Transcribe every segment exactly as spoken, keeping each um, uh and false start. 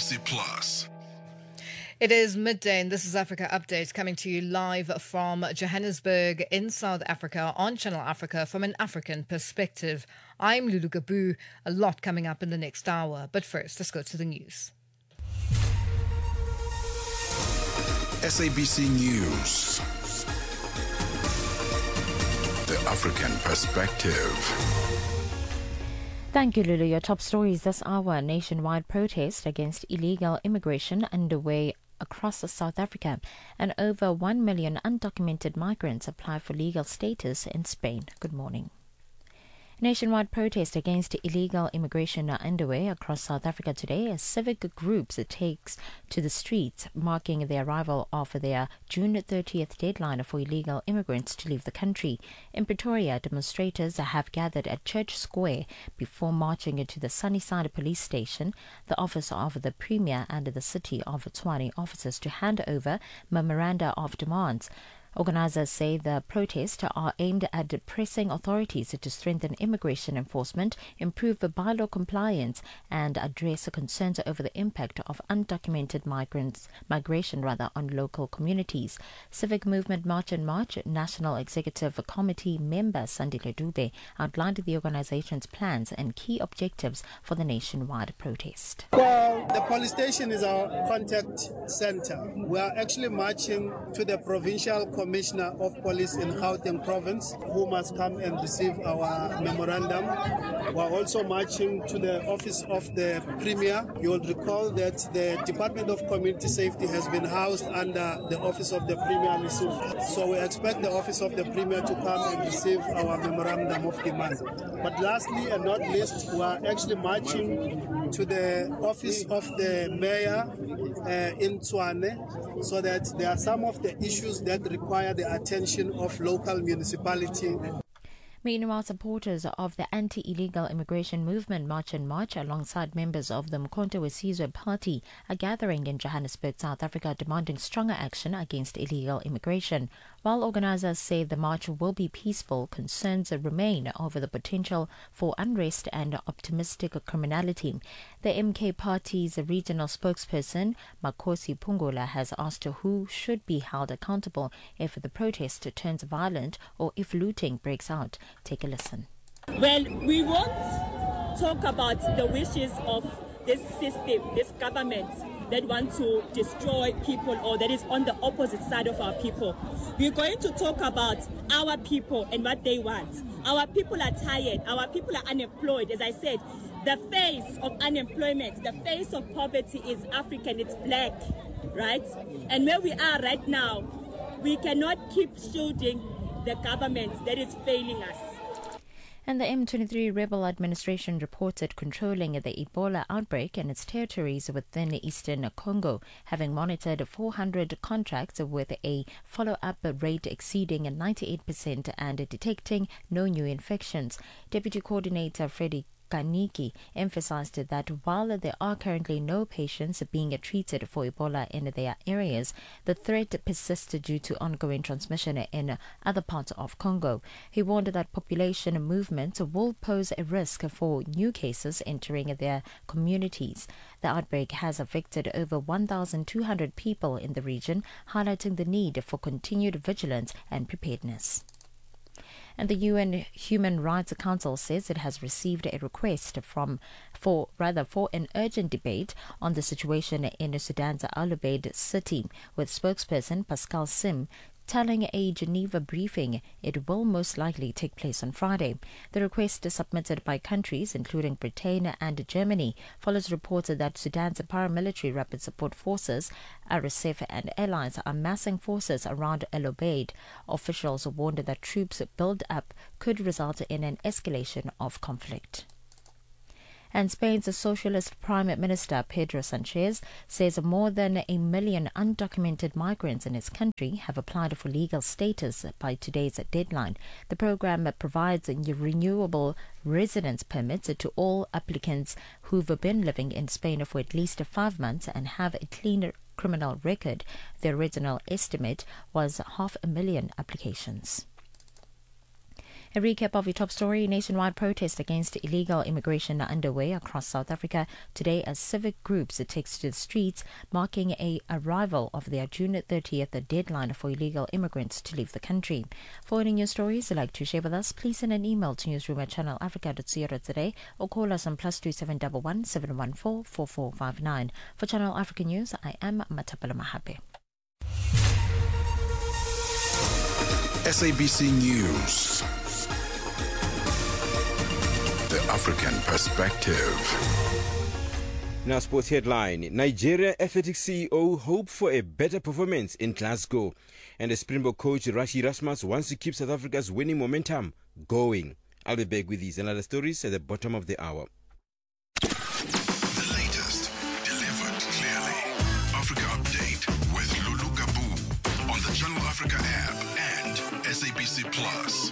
C Plus. It is midday and this is Africa Update coming to you live from Johannesburg in South Africa on Channel Africa from an African perspective. I'm Lulu Gabu. A lot coming up in the next hour. But first, let's go to the news. S A B C News. The African perspective. Thank you, Lulu. Your top stories this hour. Nationwide protest against illegal immigration underway across South Africa, and over one million undocumented migrants apply for legal status in Spain. Good morning. Nationwide protests against illegal immigration are underway across South Africa today as civic groups takes to the streets, marking the arrival of their June thirtieth deadline for illegal immigrants to leave the country. In Pretoria, demonstrators have gathered at Church Square before marching into the Sunnyside Police Station, the office of the Premier and the City of Tshwane officers to hand over memoranda of demands. Organisers say the protests are aimed at pressing authorities to strengthen immigration enforcement, improve bylaw compliance, and address concerns over the impact of undocumented migrants migration rather on local communities. Civic Movement March and March National Executive Committee member Sandile Dube outlined the organisation's plans and key objectives for the nationwide protest. Well, the police station is our contact centre. We are actually marching to the provincial Commissioner of Police in Gauteng Province, who must come and receive our memorandum. We are also marching to the office of the Premier. You will recall that the Department of Community Safety has been housed under the office of the Premier Lesotho. So we expect the office of the Premier to come and receive our memorandum of demand. But lastly and not least, we are actually marching to the office of the Mayor uh, in Tshwane, so that there are some of the issues that require the attention of local municipality. Meanwhile, supporters of the anti-illegal immigration movement March and March alongside members of the Mkhonto weSizwe party are gathering in Johannesburg, South Africa, demanding stronger action against illegal immigration. While organisers say the march will be peaceful, concerns remain over the potential for unrest and optimistic criminality. The M K party's regional spokesperson, Makhosi Phungula, has asked who should be held accountable if the protest turns violent or if looting breaks out. Take a listen. Well, we won't talk about the wishes of this system, this government that want to destroy people or that is on the opposite side of our people. We're going to talk about our people and what they want. Our people are tired. Our people are unemployed. As I said, the face of unemployment, the face of poverty is African, it's black, right? And where we are right now, we cannot keep shielding the government that is failing us. And the M twenty-three rebel administration reported controlling the Ebola outbreak in its territories within eastern Congo, having monitored four hundred contracts with a follow-up rate exceeding ninety-eight percent and detecting no new infections. Deputy Coordinator Freddie Kaniki emphasized that while there are currently no patients being treated for Ebola in their areas, the threat persists due to ongoing transmission in other parts of Congo. He warned that population movements will pose a risk for new cases entering their communities. The outbreak has affected over one thousand two hundred people in the region, highlighting the need for continued vigilance and preparedness. And the U N Human Rights Council says it has received a request from, for rather for an urgent debate on the situation in Sudan's Al Ubaid city, with spokesperson Pascal Sim telling a Geneva briefing it will most likely take place on Friday. The request submitted by countries including Britain and Germany follows reports that Sudan's paramilitary rapid support forces, R S F and allies are massing forces around Al Ubaid. Officials warned that troops build-up could result in an escalation of conflict. And Spain's Socialist Prime Minister Pedro Sanchez says more than a million undocumented migrants in his country have applied for legal status by today's deadline. The program provides renewable residence permits to all applicants who've been living in Spain for at least five months and have a clean criminal record. The original estimate was half a million applications. A recap of your top story. Nationwide protests against illegal immigration are underway across South Africa today as civic groups takes to the streets, marking a arrival of their June thirtieth deadline for illegal immigrants to leave the country. For any news stories you'd like to share with us, please send an email to newsroom at channel africa dot co dot za or call us on plus two seven one one seven one four four four five nine. For Channel Africa News, I am Matapala Mahape. S A B C News. The African Perspective. Now, sports headline. Nigeria Athletics C E O hope for a better performance in Glasgow. And the Springbok coach Rashi Rasmus wants to keep South Africa's winning momentum going. I'll be back with these and other stories at the bottom of the hour. The latest, delivered clearly. Africa Update with Lulu Gabu on the Channel Africa app and S A B C Plus.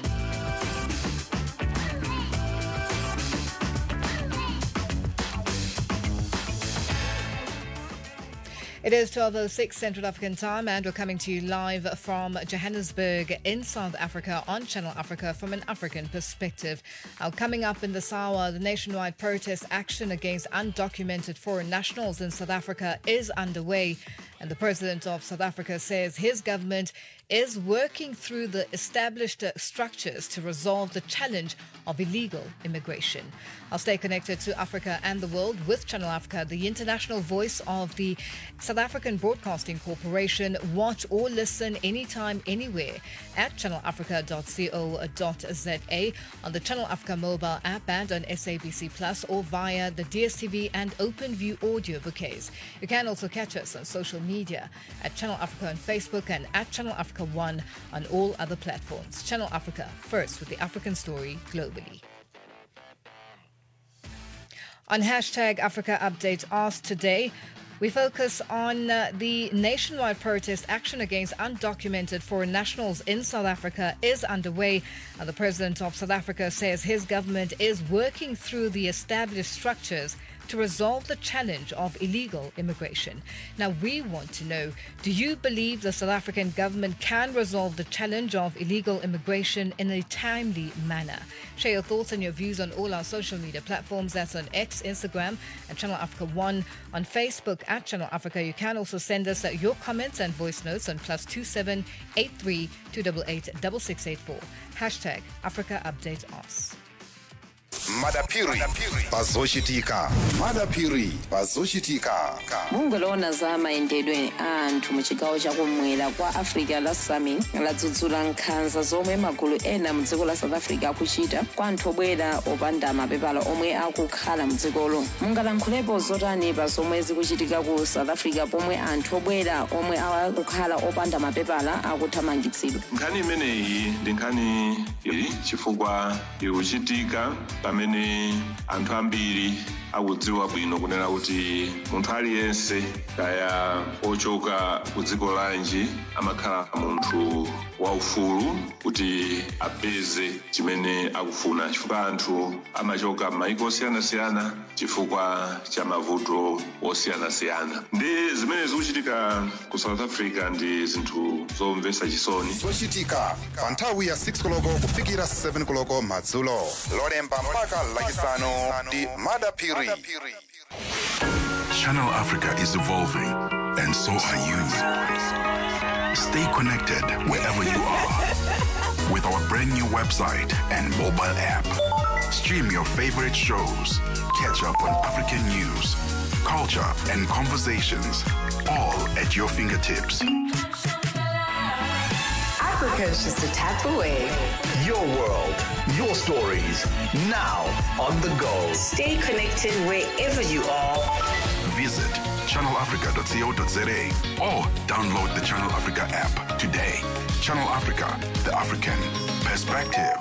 It is twelve oh six Central African time and we're coming to you live from Johannesburg in South Africa on Channel Africa from an African perspective. Now, coming up in this hour, the nationwide protest action against undocumented foreign nationals in South Africa is underway. And the president of South Africa says his government is working through the established structures to resolve the challenge of illegal immigration. I'll stay connected to Africa and the world with Channel Africa, the international voice of the South African Broadcasting Corporation. Watch or listen anytime, anywhere at channel africa dot co dot za, on the Channel Africa mobile app and on S A B C Plus, or via the D S T V and OpenView audio bouquets. You can also catch us on social media at Channel Africa on Facebook and at Channel Africa One on all other platforms. Channel Africa, first with the African story globally. On hashtag Africa Update Ask today, we focus on uh, the nationwide protest action against undocumented foreign nationals in South Africa is underway. And the president of South Africa says his government is working through the established structures to resolve the challenge of illegal immigration. Now, we want to know, do you believe the South African government can resolve the challenge of illegal immigration in a timely manner? Share your thoughts and your views on all our social media platforms. That's on X, Instagram, and Channel Africa One. On Facebook at Channel Africa. You can also send us your comments and voice notes on plus two seven eight three two eight eight six six eight four. Hashtag Africa Update Us. Madapiri Bazoshitika. Madapiri Bazoshitika. Mungolona za maendedwe anthu muchigawo chakumwera kwa Africa la Summit ladzudzula nkhanza zomwe magulu ena mdziko la South Africa akuchita kwa anthu obwera opanda mapepala omwe akukhala mdzikolo. Mungalankhulapo zotani pa zomwe zikuchitika ku South Africa pomwe anthu obwera omwe akukhala opanda mapepala akuthamangitsidwa. Nkhani imeneyi ndi nkhani chifukwa ikuchitika pamene anthu ambiri akudziwa bwino kunena kuti munthu aliyense kaya ochoka ku dziko lanji amakhala munthu waufulu kuti apeze chimene akufuna, chifukwa anthu amachoka m'mayiko osiyanasiyana chifukwa cha mavuto osiyanasiyana. Ndi zimene zikuchitika ku South Africa ndi zinthu zomvetsa chisoni. Zochitika pa nthawi ya six koloko kufikira seven koloko madzulo, lolemba mpaka lachisanu ndi Madapiri. Channel Africa is evolving, and so are you. Stay connected wherever you are with our brand new website and mobile app. Stream your favorite shows, catch up on African news, culture, and conversations, all at your fingertips. Africa is just a tap away. Your world, your stories, now on the go. Stay connected wherever you are. Visit channel africa dot co dot za or download the Channel Africa app today. Channel Africa, the African perspective.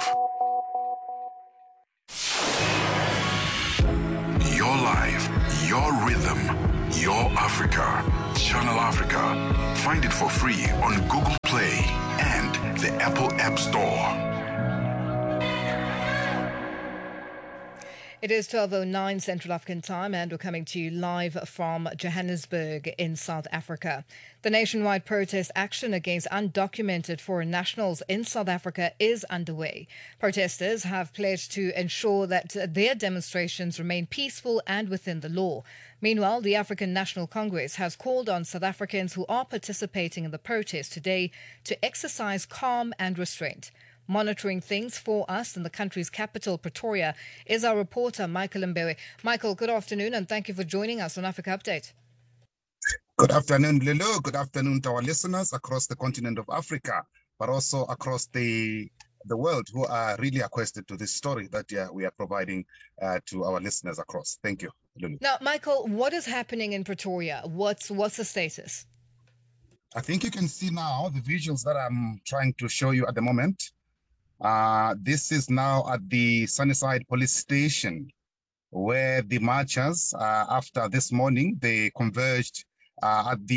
Your life, your rhythm, your Africa. Channel Africa. Find it for free on Google Play and the Apple App Store. It is twelve oh nine Central African time and we're coming to you live from Johannesburg in South Africa. The nationwide protest action against undocumented foreign nationals in South Africa is underway. Protesters have pledged to ensure that their demonstrations remain peaceful and within the law. Meanwhile, the African National Congress has called on South Africans who are participating in the protest today to exercise calm and restraint. Monitoring things for us in the country's capital, Pretoria, is our reporter, Michael Mbewe. Michael, good afternoon and thank you for joining us on Africa Update. Good afternoon, Lilo. Good afternoon to our listeners across the continent of Africa, but also across the the world who are really acquainted to this story that uh, we are providing uh, to our listeners across. Thank you, Lulu. Now, Michael, what is happening in Pretoria? What's, what's the status? I think you can see now the visuals that I'm trying to show you at the moment. Uh, this is now at the Sunnyside Police Station, where the marchers, uh, after this morning, they converged uh, at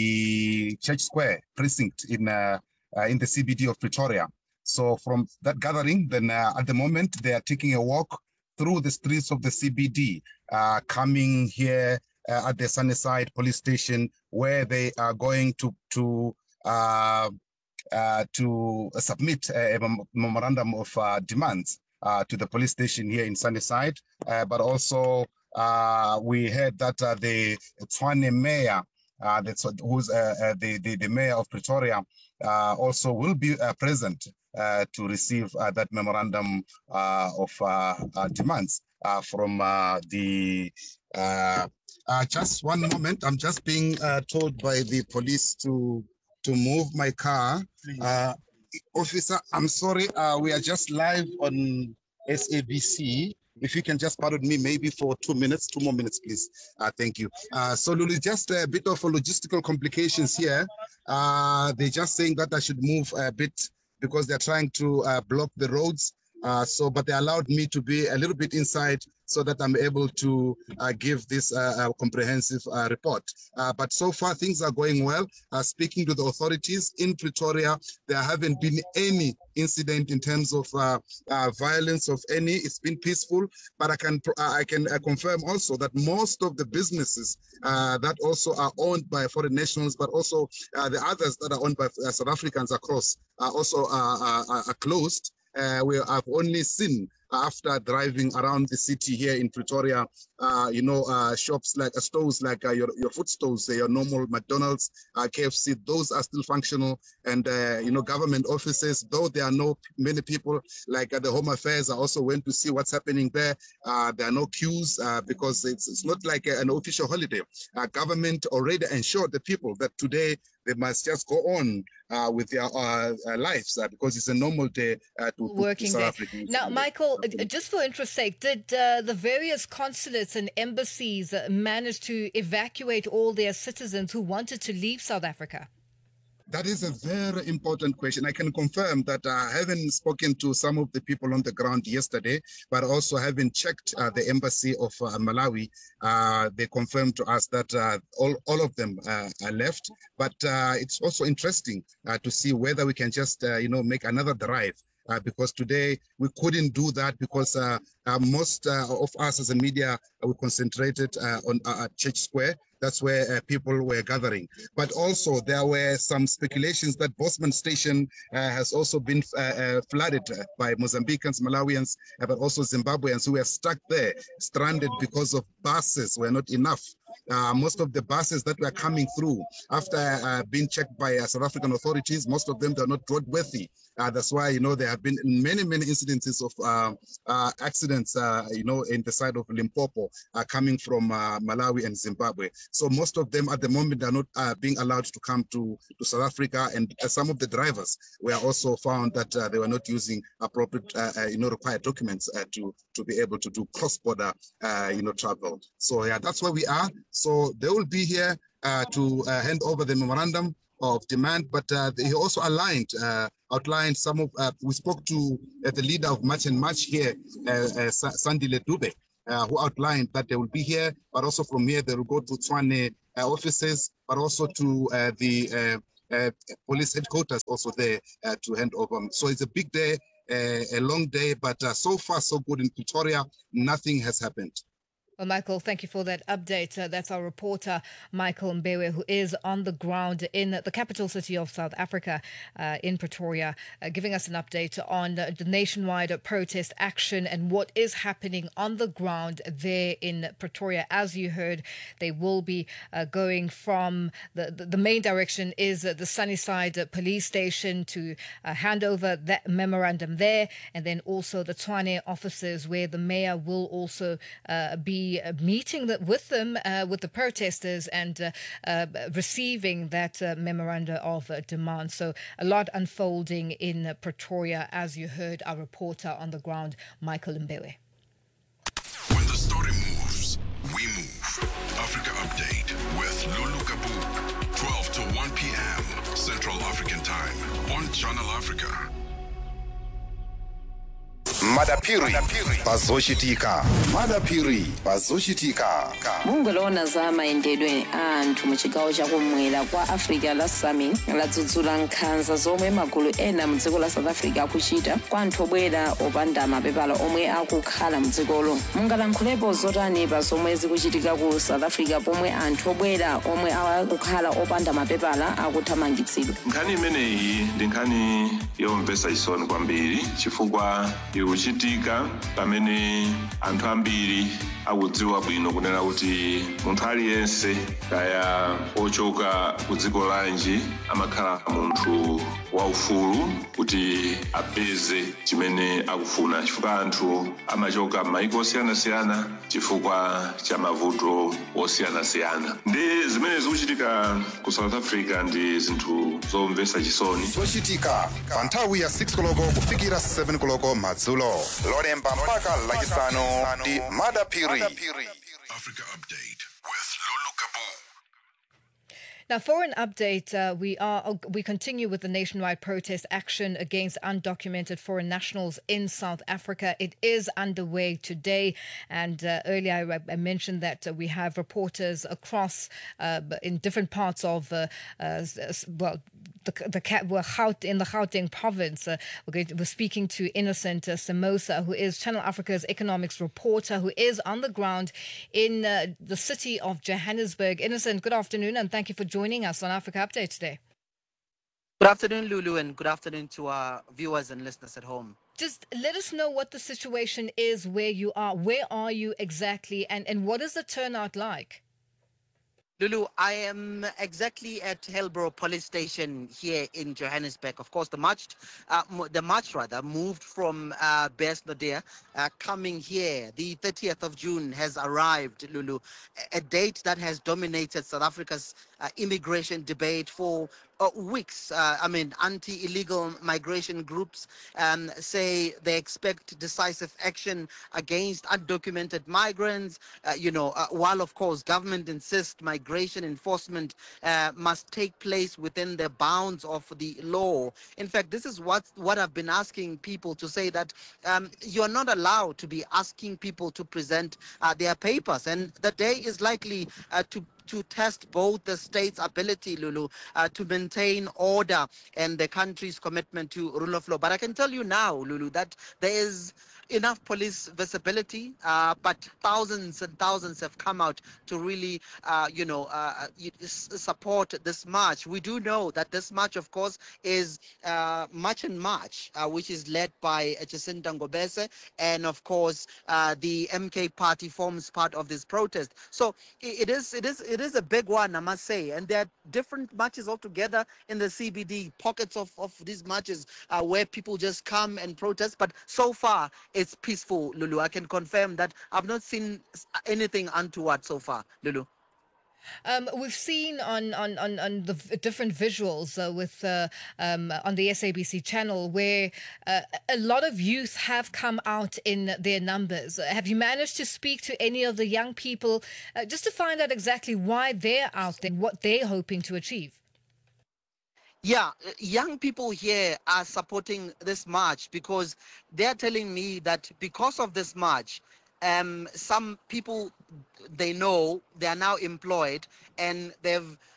the Church Square precinct in uh, uh, in the C B D of Pretoria. So from that gathering, then uh, at the moment, they are taking a walk through the streets of the C B D, uh, coming here uh, at the Sunnyside Police Station, where they are going to, to uh, Uh, to uh, submit a, a memorandum of uh, demands uh, to the police station here in Sunnyside. Uh, but also, uh, we heard that uh, the Tshwane mayor, uh, that's who's uh, uh, the, the the mayor of Pretoria, uh, also will be uh, present uh, to receive uh, that memorandum uh, of uh, uh, demands uh, from uh, the. Uh, uh, just one moment. I'm just being uh, told by the police to. to move my car. Uh, officer, I'm sorry, uh, we are just live on S A B C. If you can just pardon me maybe for two minutes, two more minutes, please. Uh, thank you. Uh, so, Lulu, just a bit of a logistical complications here. Uh, they're just saying that I should move a bit because they're trying to uh, block the roads. Uh, so, but they allowed me to be a little bit inside so that I'm able to uh, give this uh, uh, comprehensive uh, report. Uh, but so far, things are going well. Uh, speaking to the authorities in Pretoria, there haven't been any incident in terms of uh, uh, violence of any. It's been peaceful, but I can I can uh, confirm also that most of the businesses uh, that also are owned by foreign nationals, but also uh, the others that are owned by uh, South Africans across are also uh, are, are closed. Uh, we have only seen after driving around the city here in Pretoria, uh, you know, uh, shops like uh, stores like uh, your, your food stores, uh, your normal McDonald's, uh, K F C, those are still functional. And, uh, you know, government offices, though there are no many people like uh, the Home Affairs, I also went to see what's happening there. Uh, there are no queues uh, because it's, it's not like a, an official holiday. Uh, government already ensured the people that today they must just go on uh, with their uh, uh, lives uh, because it's a normal day uh, to, working to day. Africans. Now, Michael, just for interest sake, did uh, the various consulates and embassies uh, manage to evacuate all their citizens who wanted to leave South Africa? That is a very important question. I can confirm that uh, having spoken to some of the people on the ground yesterday, but also having checked uh, the embassy of uh, Malawi, uh, they confirmed to us that uh, all, all of them uh, are left. But uh, it's also interesting uh, to see whether we can just, uh, you know, make another drive. Uh, because today we couldn't do that because uh, uh, most uh, of us as a media, uh, we concentrated uh, on uh, Church Square. That's where uh, people were gathering. But also there were some speculations that Bosman Station uh, has also been uh, uh, flooded by Mozambicans, Malawians, uh, but also Zimbabweans who were stuck there, stranded because of buses were not enough. Uh, most of the buses that were coming through after uh, being checked by uh, South African authorities, most of them, they're not roadworthy. Uh, that's why, you know, there have been many, many incidences of uh, uh, accidents, uh, you know, in the side of Limpopo uh, coming from uh, Malawi and Zimbabwe. So most of them at the moment are not uh, being allowed to come to, to South Africa. And uh, some of the drivers were also found that uh, they were not using appropriate, uh, uh, you know, required documents uh, to, to be able to do cross-border, uh, you know, travel. So, yeah, that's where we are. So they will be here uh, to uh, hand over the memorandum of demand, but uh, he also aligned, uh, outlined some of, uh, we spoke to uh, the leader of March and March here, uh, uh, Sandile Dube, uh, who outlined that they will be here, but also from here they will go to Tshwane uh, offices, but also to uh, the uh, uh, police headquarters also there uh, to hand over. So it's a big day a, a long day, but uh, so far so good in Pretoria. Nothing has happened. Well, Michael, thank you for that update. Uh, that's our reporter, Michael Mbewe, who is on the ground in the capital city of South Africa, uh, in Pretoria, uh, giving us an update on uh, the nationwide protest action and what is happening on the ground there in Pretoria. As you heard, they will be uh, going from the, the, the main direction is uh, the Sunnyside uh, police station to uh, hand over that memorandum there, and then also the Tshwane offices where the mayor will also uh, be meeting the, with them, uh, with the protesters, and uh, uh, receiving that uh, memoranda of uh, demand. So a lot unfolding in uh, Pretoria, as you heard our reporter on the ground, Michael Mbewe. When the story moves, we move. Africa Update with Lulu Kabu, twelve to one p.m. Central African Time on Channel Africa. Madapiri bazoshitika Madapiri bazoshitika mungolona za maendedwe anthu mu chigawo chakumwera kwa Africa la Sami ladzudzula nkhanza zomwe magulu ena mu dziko la South Africa akuchita kwa anthu obwera opanda mapepala omwe akukhala mu dzikolo. Mungalankhulepo zotani pa zomwe zikuchitika ku South Africa pomwe anthu obwera omwe akukhala opanda mapepala akuthamangitsidwa? Nkhani imeneyi ndi nkhani yomvetsa chisoni kwambiri chifukwa ikuchitika pamene anthu ambiri akudziwa bwino kunena kuti munthu aliyense kaya ochoka ku dziko lanji amakhala munthu waufulu kuti apeze chimene akufuna, chifukwa anthu amachoka m'mayiko osiyanasiyana chifukwa cha mavuto osiyanasiyana. Ndi zimene zikuchitika ku South Africa ndi zinthu zomvetsa chisoni. zochitika pa nthawi ya six koloko kufikira seven koloko madzulo lolemba mpaka lachisanu ndi Madapiri. Africa Update with Lulu Kabu. Now, for an update, uh, we are we continue with the nationwide protest action against undocumented foreign nationals in South Africa. It is underway today, and uh, earlier I, I mentioned that uh, we have reporters across uh, in different parts of uh, uh, well. The, the we're in the Gauteng province. Uh, we're, going to, we're speaking to Innocent uh, Samosa, who is Channel Africa's economics reporter, who is on the ground in uh, the city of Johannesburg. Innocent, good afternoon, and thank you for joining us on Africa Update today. Good afternoon, Lulu, and good afternoon to our viewers and listeners at home. Just let us know what the situation is where you are. Where are you exactly, and, and what is the turnout like? Lulu, I am exactly at Hillbrow Police Station here in Johannesburg. Of course, the march, uh, the march rather, moved from uh, Bessnadir, uh, coming here. The thirtieth of June has arrived, Lulu, a date that has dominated South Africa's uh, immigration debate for uh, weeks. Uh, I mean, anti-illegal migration groups um, say they expect decisive action against undocumented migrants, uh, you know, uh, while, of course, government insists migration enforcement uh, must take place within the bounds of the law. In fact, this is what, what I've been asking people to say, that um, you're not allowed to be asking people to present uh, their papers. And the day is likely uh, to to test both the state's ability, Lulu, uh, to maintain order and the country's commitment to rule of law. But I can tell you now, Lulu, that there is enough police visibility, uh, but thousands and thousands have come out to really, uh, you know, uh, support this march. We do know that this march, of course, is uh, March and March, uh, which is led by Jacinta Ngobese, and of course, uh, the M K party forms part of this protest. So it is, it is, it is a big one, I must say, and there are different marches altogether in the C B D, pockets of, of these marches uh, where people just come and protest. But so far, it's peaceful, Lulu. I can confirm that I've not seen anything untoward so far, Lulu. Um, we've seen on, on, on, on the v- different visuals uh, with uh, um, on the S A B C channel where uh, a lot of youth have come out in their numbers. Have you managed to speak to any of the young people uh, just to find out exactly why they're out there, what they're hoping to achieve? Yeah, young people here are supporting this march because they're telling me that because of this march, um, some people they know they are now employed and they've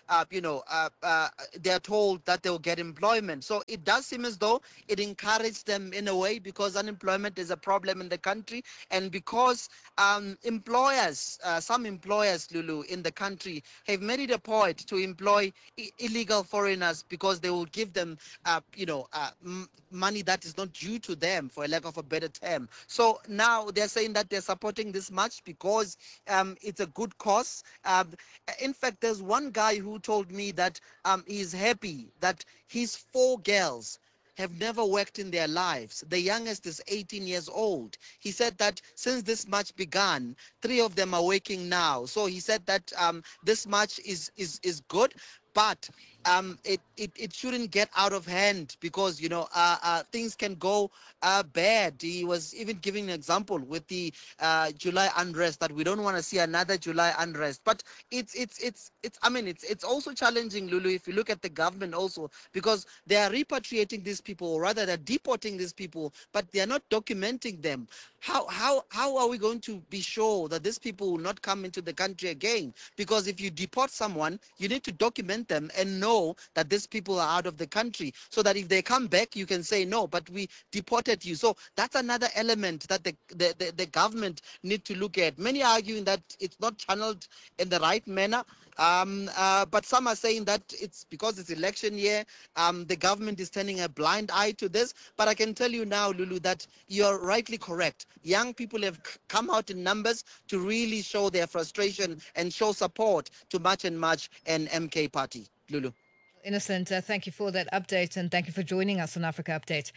uh, you know, uh, uh, they're told that they'll get employment. So it does seem as though it encouraged them in a way, because unemployment is a problem in the country, and because um, employers, uh, some employers, Lulu, in the country have made it a point to employ I- illegal foreigners because they will give them, uh, you know, uh, m- money that is not due to them, for a lack of a better term. So now they're saying that they're supporting this march because um, it's a good cause. Um, in fact, there's one guy who told me that um, he's happy that his four girls have never worked in their lives. The youngest is eighteen years old. He said that since this march began, three of them are working now. So he said that um, this march is, is, is good, but um, it, it, it shouldn't get out of hand because, you know, uh, uh, things can go uh, bad. He was even giving an example with the uh, July unrest, that we don't want to see another July unrest. But it's, it's, it's, it's, I mean, it's, it's also challenging, Lulu, if you look at the government also, because they are repatriating these people, or rather they're deporting these people, but they are not documenting them. How, how, how are we going to be sure that these people will not come into the country again? Because if you deport someone, you need to document them and know that these people are out of the country, so that if they come back, you can say, no, but we deported you. So that's another element that the, the, the, the government need to look at. Many are arguing that it's not channeled in the right manner. Um, uh, but some are saying that it's because it's election year, um, the government is turning a blind eye to this. But I can tell you now, Lulu, that you're rightly correct. Young people have c- come out in numbers to really show their frustration and show support to March and March and M K Party. Lulu. Innocent, uh, thank you for that update, and thank you for joining us on Africa Update.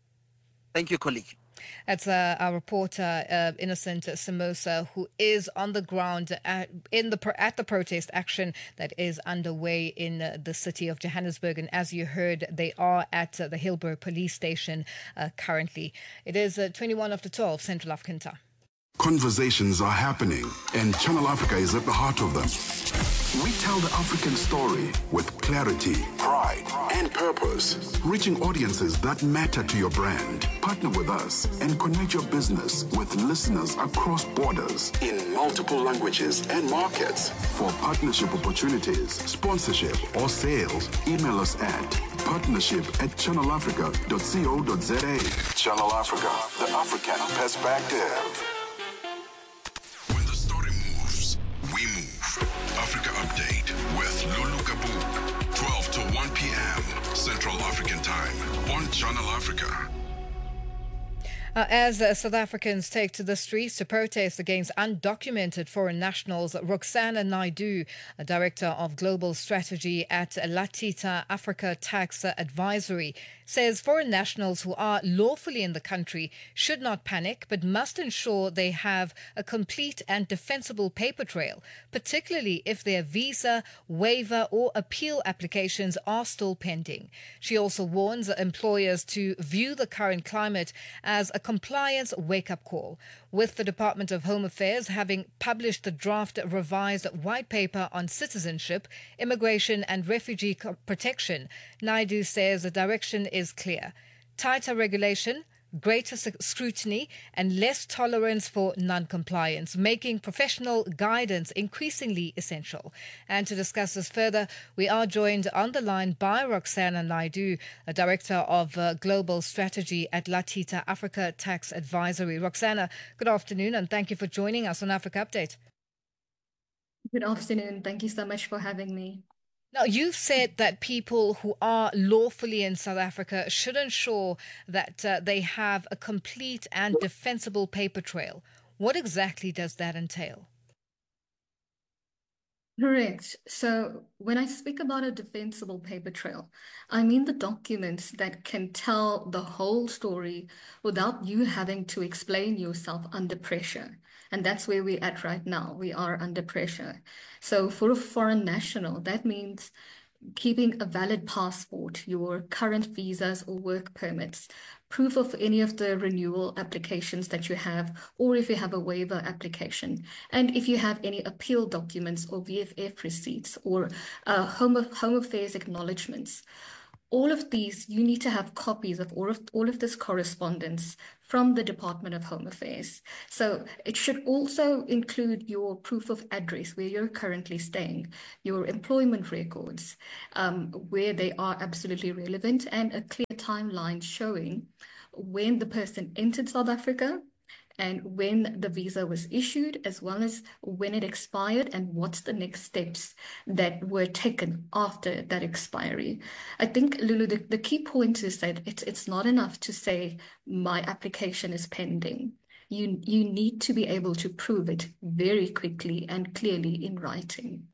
Thank you, colleague. That's uh, our reporter, uh, Innocent Simosa, who is on the ground at, in the pro- at the protest action that is underway in uh, the city of Johannesburg. And as you heard, they are at uh, the Hillbrow police station uh, currently. It is uh, twenty-one after twelve Central African time. Conversations are happening, and Channel Africa is at the heart of them. We tell the African story with clarity, pride, and purpose, reaching audiences that matter to your brand. Partner with us and connect your business with listeners across borders in multiple languages and markets. For partnership opportunities, sponsorship, or sales, email us at partnership at channel africa dot co dot za. Channel Africa, the African perspective. We move. Africa Update with Lulu Gabu, twelve to one p.m. Central African Time on Channel Africa. Uh, as uh, South Africans take to the streets to protest against undocumented foreign nationals, Roxana Naidu, a director of global strategy at Latita Africa Tax Advisory, says foreign nationals who are lawfully in the country should not panic but must ensure they have a complete and defensible paper trail, particularly if their visa, waiver or appeal applications are still pending. She also warns employers to view the current climate as a compliance wake-up call, with the Department of Home Affairs having published the draft revised white paper on citizenship, immigration and refugee co- protection. Naidu says the direction is clear: tighter regulation, greater scrutiny and less tolerance for non-compliance, making professional guidance increasingly essential. And to discuss this further, we are joined on the line by Roxana Naidu, a Director of uh, Global Strategy at Latita Africa Tax Advisory. Roxana, good afternoon and thank you for joining us on Africa Update. Good afternoon. Thank you so much for having me. Now, you've said that people who are lawfully in South Africa should ensure that uh, they have a complete and defensible paper trail. What exactly does that entail? Correct. So when I speak about a defensible paper trail, I mean the documents that can tell the whole story without you having to explain yourself under pressure. And that's where we're at right now. We are under pressure. So for a foreign national, that means keeping a valid passport, your current visas or work permits, proof of any of the renewal applications that you have, or if you have a waiver application, and if you have any appeal documents or V F F receipts or uh, home, home affairs acknowledgements. all of these, you need to have copies of all of all of this correspondence from the Department of Home Affairs. So it should also include your proof of address, where you're currently staying, your employment records, um, where they are absolutely relevant, and a clear timeline showing when the person entered South Africa and when the visa was issued, as well as when it expired and what's the next steps that were taken after that expiry. I think, Lulu, the, the key point is that it's it's not enough to say my application is pending. You, you need to be able to prove it very quickly and clearly in writing.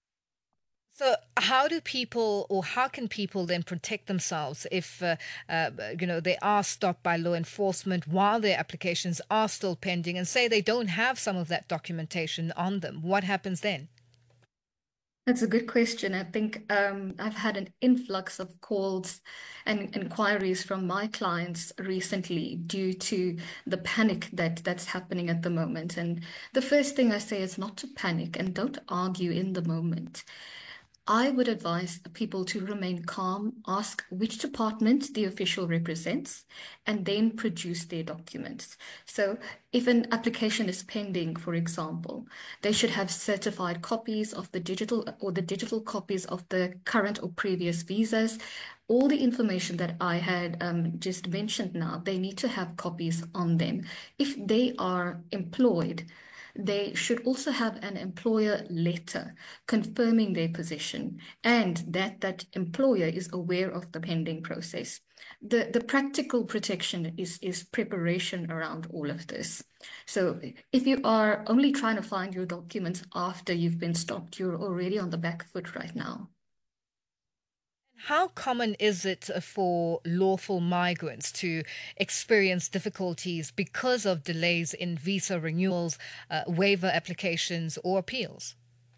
So how do people, or how can people then protect themselves if, uh, uh, you know, they are stopped by law enforcement while their applications are still pending, and say they don't have some of that documentation on them? What happens then? That's a good question. I think um, I've had an influx of calls and inquiries from my clients recently due to the panic that that's happening at the moment. And the first thing I say is not to panic and don't argue in the moment. I would advise people to remain calm, ask which department the official represents, and then produce their documents. So if an application is pending, for example, they should have certified copies of the digital or the digital copies of the current or previous visas. All the information that I had um, just mentioned now, they need to have copies on them. If they are employed, they should also have an employer letter confirming their position and that that employer is aware of the pending process. The, the practical protection is, is preparation around all of this. So if you are only trying to find your documents after you've been stopped, you're already on the back foot right now. How common is it for lawful migrants to experience difficulties because of delays in visa renewals, uh, waiver applications, or appeals?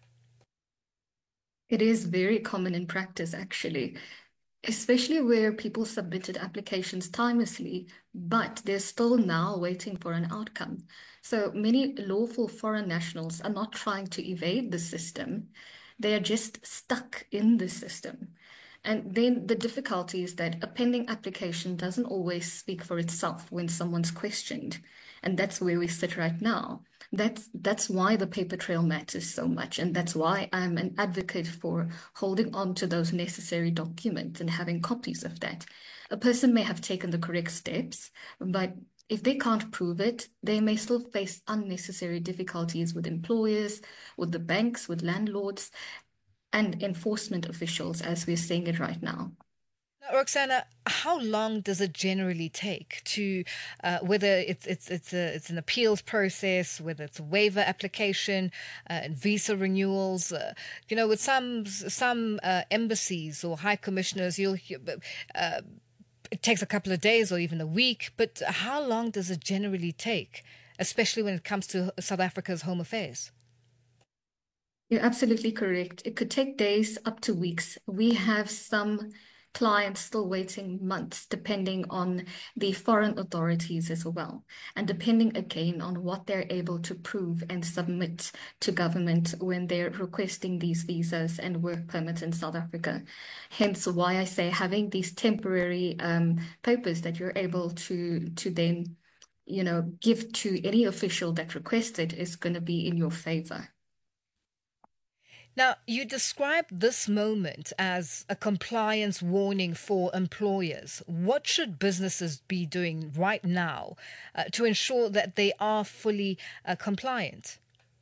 It is very common in practice, actually, especially where people submitted applications timelessly, but they're still now waiting for an outcome. So many lawful foreign nationals are not trying to evade the system. They are just stuck in the system. And then the difficulty is that a pending application doesn't always speak for itself when someone's questioned. And that's where we sit right now. That's, that's why the paper trail matters so much. And that's why I'm an advocate for holding on to those necessary documents and having copies of that. A person may have taken the correct steps, but if they can't prove it, they may still face unnecessary difficulties with employers, with the banks, with landlords, and enforcement officials, as we're seeing it right now. Now, Roxana, how long does it generally take to, uh, whether it's it's it's a it's an appeals process, whether it's a waiver application, uh, and visa renewals? Uh, you know, with some some uh, embassies or high commissioners, you'll uh, it takes a couple of days or even a week. But how long does it generally take, especially when it comes to South Africa's Home Affairs? You're absolutely correct. It could take days up to weeks. We have some clients still waiting months, depending on the foreign authorities as well, and depending again on what they're able to prove and submit to government when they're requesting these visas and work permits in South Africa. Hence why I say having these temporary um, papers that you're able to, to then, you know, give to any official that requests it is going to be in your favor. Now, you describe this moment as a compliance warning for employers. What should businesses be doing right now uh, to ensure that they are fully uh, compliant?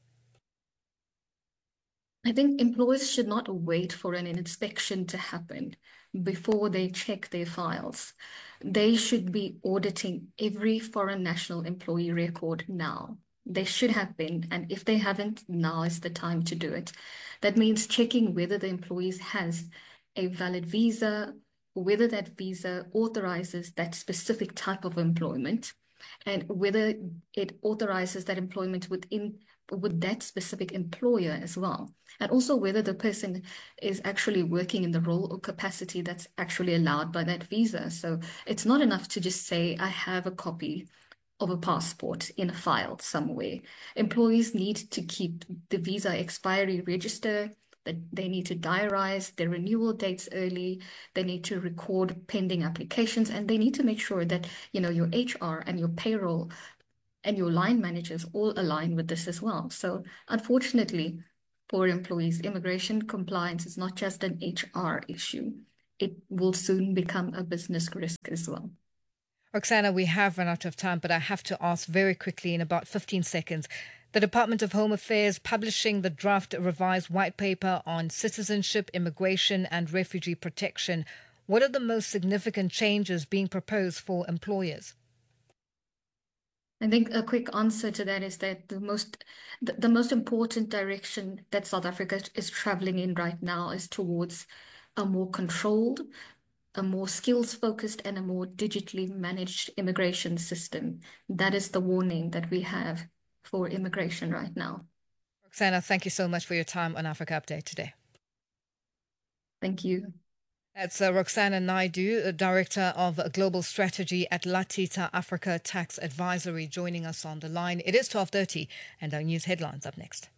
I think employers should not wait for an inspection to happen before they check their files. They should be auditing every foreign national employee record now. They should have been, and if they haven't, now is the time to do it. That means checking whether the employee has a valid visa, whether that visa authorizes that specific type of employment, and whether it authorizes that employment within with that specific employer as well. And also whether the person is actually working in the role or capacity that's actually allowed by that visa. So it's not enough to just say, I have a copy of a passport in a file somewhere. Employees need to keep the visa expiry register, that they need to diarize their renewal dates early, they need to record pending applications, and they need to make sure that, you know, your H R and your payroll and your line managers all align with this as well. So unfortunately, for employees, immigration compliance is not just an H R issue. It will soon become a business risk as well. Roxana, we have run out of time, but I have to ask very quickly in about fifteen seconds. The Department of Home Affairs publishing the draft revised white paper on citizenship, immigration and refugee protection. What are the most significant changes being proposed for employers? I think a quick answer to that is that the most the, the most important direction that South Africa is traveling in right now is towards a more controlled, a more skills-focused and a more digitally managed immigration system. That is the warning that we have for immigration right now. Roxana, thank you so much for your time on Africa Update today. Thank you. That's uh, Roxana Naidu, Director of Global Strategy at Latita Africa Tax Advisory, joining us on the line. It is twelve thirty and our news headlines up next.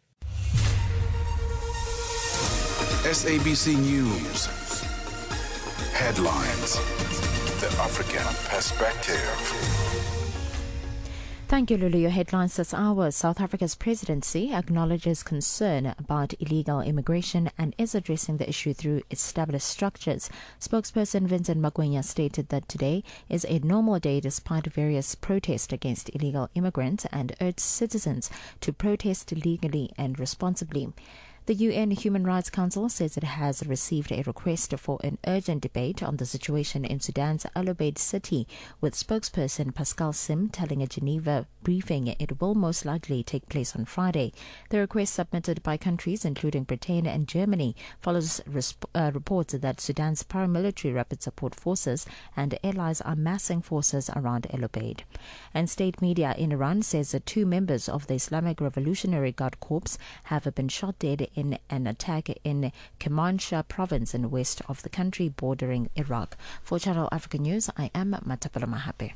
S A B C News. Headlines. The African Perspective. Thank you, Lulu. Your headlines this hour. South Africa's presidency acknowledges concern about illegal immigration and is addressing the issue through established structures. Spokesperson Vincent Magwenya stated that today is a normal day despite various protests against illegal immigrants and urged citizens to protest legally and responsibly. The U N Human Rights Council says it has received a request for an urgent debate on the situation in Sudan's Al Obeid city, with spokesperson Pascal Sim telling a Geneva briefing it will most likely take place on Friday. The request, submitted by countries including Britain and Germany, follows resp- uh, reports that Sudan's paramilitary rapid support forces and allies are massing forces around Al Obeid. And state media in Iran says that two members of the Islamic Revolutionary Guard Corps have been shot dead in an attack in Kermanshah province in the west of the country bordering Iraq. For Channel Africa News, I am Matapala Mahape.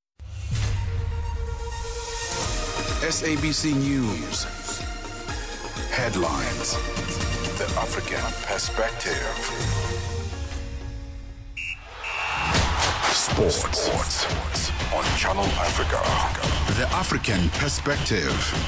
S A B C News. Headlines. The African Perspective. Sports. Sports. On Channel Africa. The African Perspective.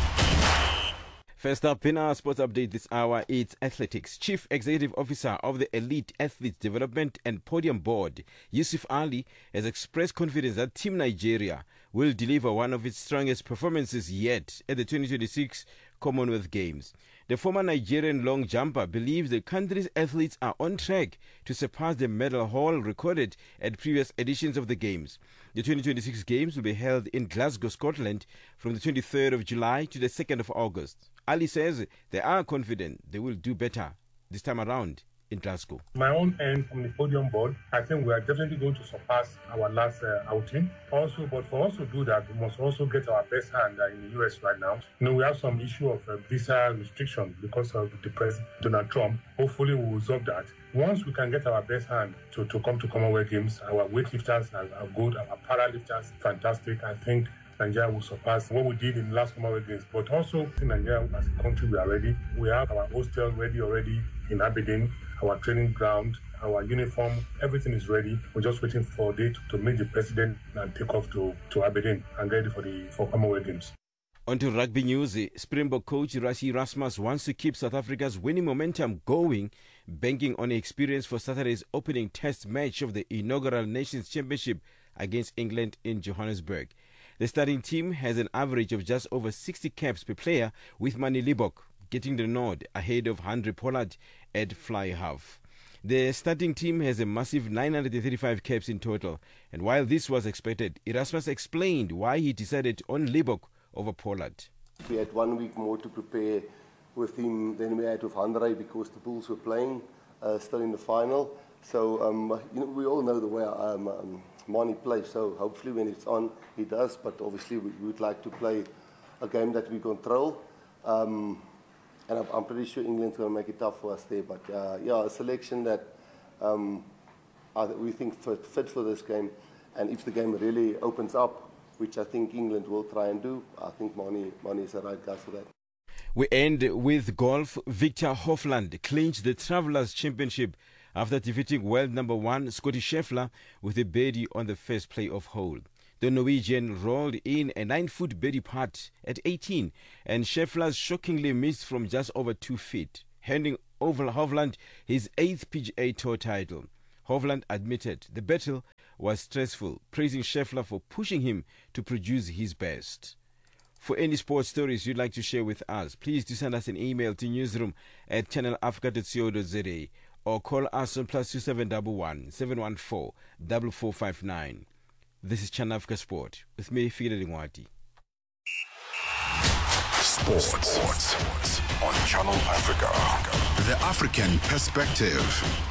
First up in our sports update this hour, it's athletics. Chief Executive Officer of the Elite Athletes Development and Podium Board, Yusuf Ali, has expressed confidence that Team Nigeria will deliver one of its strongest performances yet at the twenty twenty-six Commonwealth Games. The former Nigerian long jumper believes the country's athletes are on track to surpass the medal haul recorded at previous editions of the Games. The twenty twenty-six Games will be held in Glasgow, Scotland from the twenty-third of July to the second of August. Ali says they are confident they will do better this time around in Glasgow. My own end from the podium board, I think we are definitely going to surpass our last uh, outing. Also, but for us to do that, we must also get our best hand uh, in the U S right now. You know, we have some issue of uh, visa restriction because of the President Donald Trump. Hopefully, we will resolve that. Once we can get our best hand to, to come to Commonwealth Games, our weightlifters are, are good, our paralifters fantastic. I think Nigeria will surpass what we did in the last Commonwealth Games. But also, in Nigeria, as a country, we are ready. We have our hostel ready already in Aberdeen, our training ground, our uniform, everything is ready. We're just waiting for a date to meet the president and take off to, to Aberdeen and get ready for the for Commonwealth Games. On to rugby news. Springbok coach Rassie Erasmus wants to keep South Africa's winning momentum going, banking on experience for Saturday's opening test match of the inaugural Nations Championship against England in Johannesburg. The starting team has an average of just over sixty caps per player, with Manie Libbok getting the nod ahead of Henry Pollard at fly half. The starting team has a massive nine hundred thirty-five caps in total, and while this was expected, Erasmus explained why he decided on Libbok over Pollard. We had one week more to prepare with him than we had with Andre because the Bulls were playing uh, still in the final. So um, you know, we all know the way um, um, Manie plays, so hopefully when it's on, he does, but obviously we would like to play a game that we control. Um, and I'm, I'm pretty sure England's going to make it tough for us there, but uh, yeah, a selection that um, uh, we think fit, fit for this game, and if the game really opens up, which I think England will try and do, I think Manie, Manie is the right guy for that. We end with golf. Victor Hovland clinched the Travelers Championship after defeating world number one Scotty Scheffler with a birdie on the first playoff hole. The Norwegian rolled in a nine-foot birdie putt at eighteen, and Scheffler shockingly missed from just over two feet, handing over Hovland his eighth P G A Tour title. Hovland admitted the battle was stressful, praising Scheffler for pushing him to produce his best. For any sports stories you'd like to share with us, please do send us an email to newsroom at channel africa dot co dot za or call us on plus two seven one one, seven one four, four four five nine. This is Channel Africa Sport with me, Figile Ngwati. Sports. Sports on Channel Africa. The African perspective.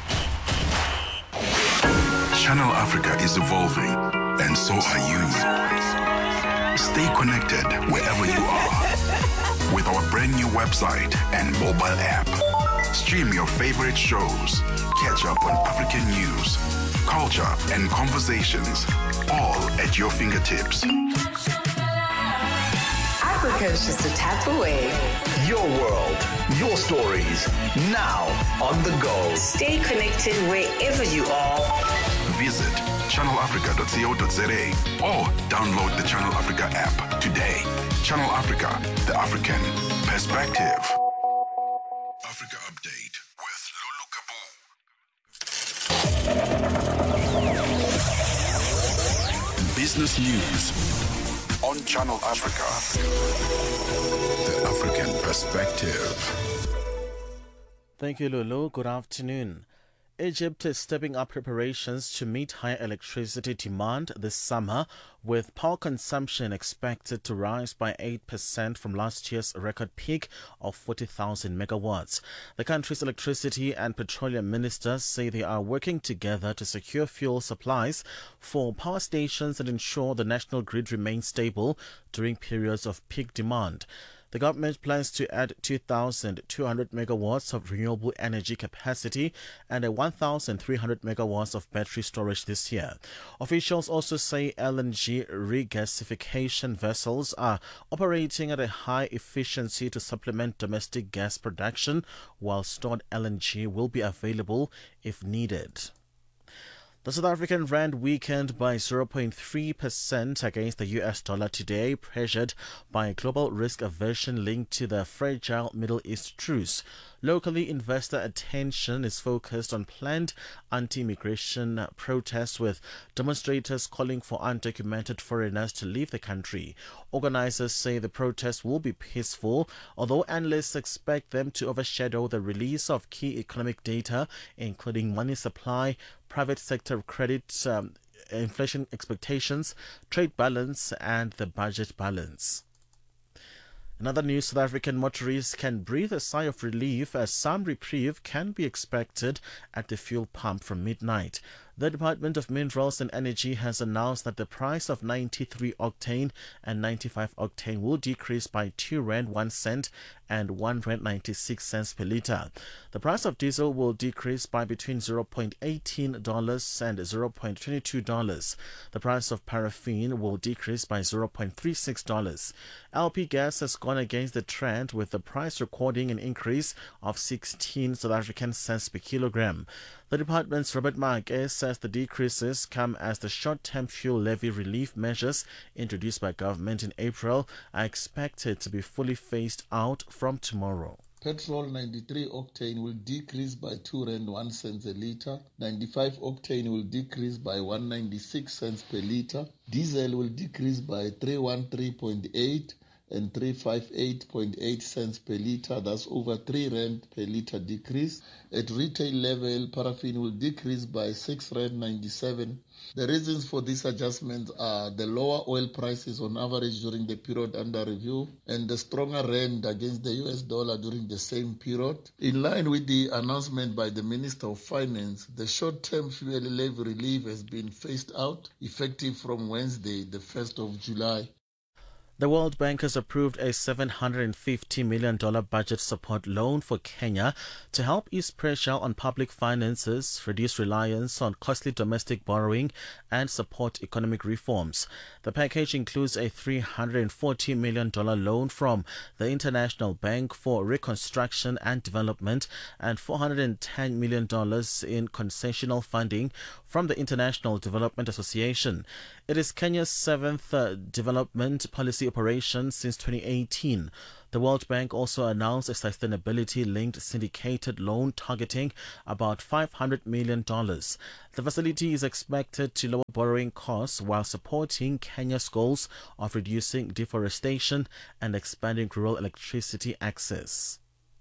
Channel Africa is evolving, and so are you. Stay connected wherever you are with our brand new website and mobile app. Stream your favorite shows, catch up on African news, culture, and conversations, all at your fingertips. Africa is just a tap away. Your world, your stories, now on the go. Stay connected wherever you are. Visit channel africa dot co dot za or download the Channel Africa app today. Channel Africa, the African perspective. Africa Update with Lulu Kabu. Business news on Channel Africa. The African perspective. Thank you, Lulu. Good afternoon. Egypt is stepping up preparations to meet higher electricity demand this summer, with power consumption expected to rise by eight percent from last year's record peak of forty thousand megawatts. The country's electricity and petroleum ministers say they are working together to secure fuel supplies for power stations and ensure the national grid remains stable during periods of peak demand. The government plans to add two thousand two hundred megawatts of renewable energy capacity and a one thousand three hundred megawatts of battery storage this year. Officials also say L N G regasification vessels are operating at a high efficiency to supplement domestic gas production, while stored L N G will be available if needed. The South African rand weakened by zero point three percent against the U S dollar today, pressured by global risk aversion linked to the fragile Middle East truce. Locally, investor attention is focused on planned anti-immigration protests, with demonstrators calling for undocumented foreigners to leave the country. Organizers say the protests will be peaceful, although analysts expect them to overshadow the release of key economic data, including money supply, private sector credit, um, inflation expectations, trade balance, and the budget balance. In other news, South African motorists can breathe a sigh of relief as some reprieve can be expected at the fuel pump from midnight. The Department of Minerals and Energy has announced that the price of ninety-three octane and ninety-five octane will decrease by two rand one cent and one rand ninety-six cents per litre. The price of diesel will decrease by between zero point one eight dollars and zero point two two dollars. The price of paraffin will decrease by zero point three six dollars. L P gas has gone against the trend, with the price recording an increase of sixteen South African cents per kilogram. The department's Robert Maake says the decreases come as the short-term fuel levy relief measures introduced by government in April are expected to be fully phased out from tomorrow. Petrol ninety-three octane will decrease by two rand one cent a litre. ninety-five octane will decrease by one rand ninety-six cents per litre. Diesel will decrease by three hundred thirteen point eight and three hundred fifty-eight point eight cents per litre. That's over three rand per litre decrease. At retail level, paraffin will decrease by six rand ninety-seven. The reasons for these adjustments are the lower oil prices on average during the period under review and the stronger rand against the U S dollar during the same period. In line with the announcement by the Minister of Finance, the short-term fuel levy relief has been phased out, effective from Wednesday, the first of July. The World Bank has approved a seven hundred fifty million dollars budget support loan for Kenya to help ease pressure on public finances, reduce reliance on costly domestic borrowing, and support economic reforms. The package includes a three hundred forty million dollars loan from the International Bank for Reconstruction and Development and four hundred ten million dollars in concessional funding from the International Development Association. It is Kenya's seventh uh, development policy operation since twenty eighteen. The World Bank also announced a sustainability-linked syndicated loan targeting about five hundred million dollars. The facility is expected to lower borrowing costs while supporting Kenya's goals of reducing deforestation and expanding rural electricity access.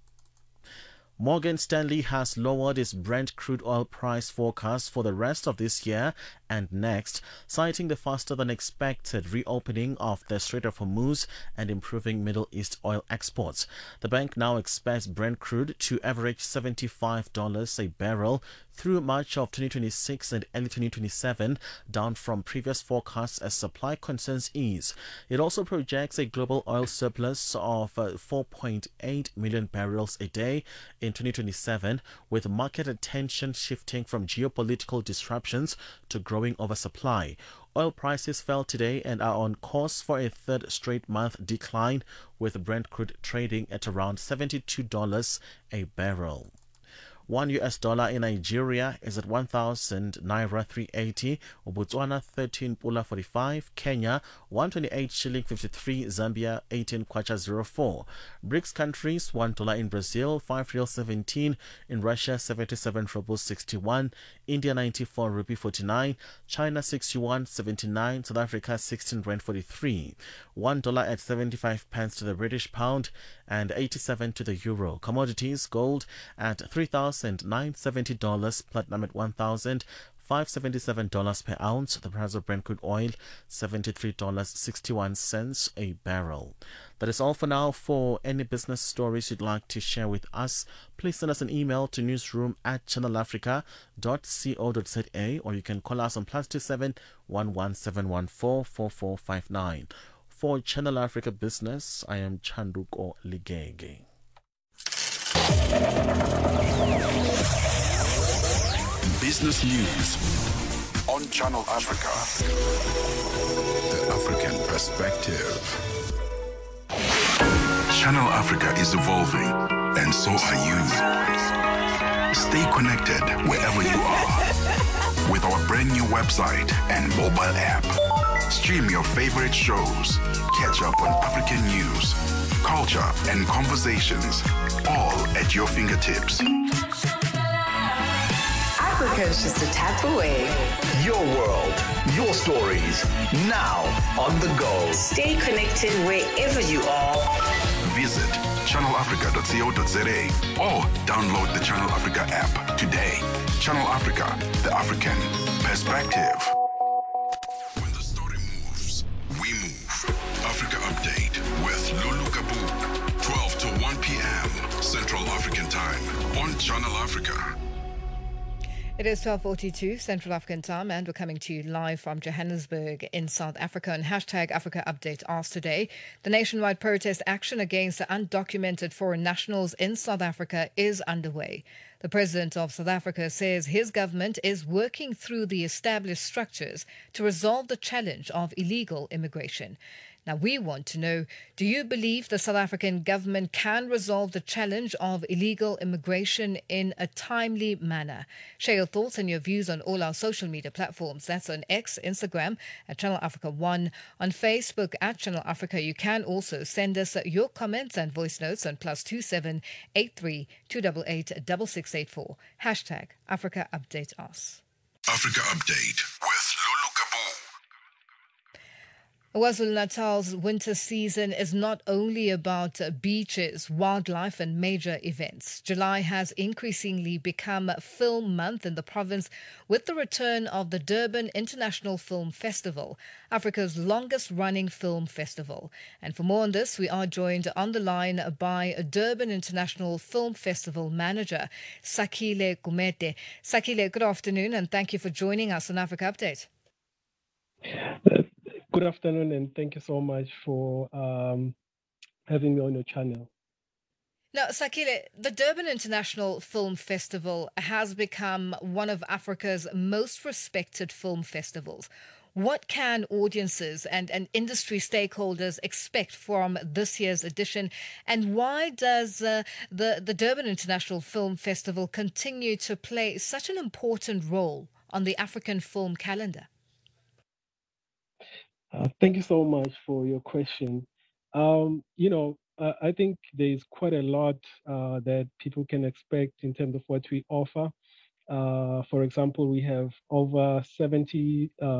Morgan Stanley has lowered its Brent crude oil price forecast for the rest of this year and next, citing the faster-than-expected reopening of the Strait of Hormuz and improving Middle East oil exports. The bank now expects Brent crude to average seventy-five dollars a barrel through March of twenty twenty-six and early twenty twenty-seven, down from previous forecasts as supply concerns ease. It also projects a global oil surplus of uh, four point eight million barrels a day in twenty twenty-seven, with market attention shifting from geopolitical disruptions to growing oversupply. Oil prices fell today and are on course for a third straight month decline, with Brent crude trading at around seventy-two dollars a barrel. One U S dollar in Nigeria is at one thousand naira three eighty, Botswana thirteen pula forty-five, Kenya one twenty-eight shilling fifty-three, Zambia eighteen kwacha zero four. BRICS countries, one dollar in Brazil, five real seventeen, in Russia seventy-seven rubles sixty-one, India ninety-four rupee forty-nine, China sixty-one seventy-nine, South Africa sixteen rand forty-three. one dollar at seventy-five pence to the British pound and eighty-seven to the euro. Commodities, gold at three thousand nine hundred seventy dollars, platinum at one thousand five hundred seventy-seven dollars per ounce. The price of Brent crude oil, seventy-three dollars and sixty-one cents a barrel. That is all for now. For any business stories you'd like to share with us, please send us an email to newsroom at channel africa dot co dot za, or you can call us on plus two seven one one seven one four four four five nine. For Channel Africa Business, I am Chanduko Ligege. Business News on Channel Africa. The African Perspective. Channel Africa is evolving, and so are you. Stay connected wherever you are with our brand new website and mobile app. Stream your favorite shows, catch up on African news, culture, and conversations, all at your fingertips. Africa is just a tap away. Your world, your stories, now on the go. Stay connected wherever you are. Visit channel africa dot co dot za or download the Channel Africa app today. Channel Africa, the African Perspective. When the story moves, we move. Africa Update with Lulu Kabu, twelve to one p.m. Central African Time on Channel Africa. It is twelve forty-two Central African Time, and we're coming to you live from Johannesburg in South Africa. And hashtag Africa Update asks today, the nationwide protest action against the undocumented foreign nationals in South Africa is underway. The President of South Africa says his government is working through the established structures to resolve the challenge of illegal immigration. Now, we want to know, do you believe the South African government can resolve the challenge of illegal immigration in a timely manner? Share your thoughts and your views on all our social media platforms. That's on X, Instagram at Channel Africa one, on Facebook at Channel Africa. You can also send us your comments and voice notes on plus two seven eight three two eight eight six six eight four. Hashtag Africa Update Us. Africa Update with Lulu Kabu. KwaZulu-Natal's winter season is not only about beaches, wildlife and major events. July has increasingly become Film Month in the province with the return of the Durban International Film Festival, Africa's longest-running film festival. And for more on this, we are joined on the line by Durban International Film Festival manager, Sakile Gumede. Sakile, good afternoon and thank you for joining us on Africa Update. Uh, Good afternoon, and thank you so much for um, having me on your channel. Now, Sakile, the Durban International Film Festival has become one of Africa's most respected film festivals. What can audiences and, and industry stakeholders expect from this year's edition? And why does uh, the, the Durban International Film Festival continue to play such an important role on the African film calendar? Uh, thank you so much for your question. Um, you know, uh, I think there's quite a lot uh, that people can expect in terms of what we offer. Uh, for example, we have over seventy uh,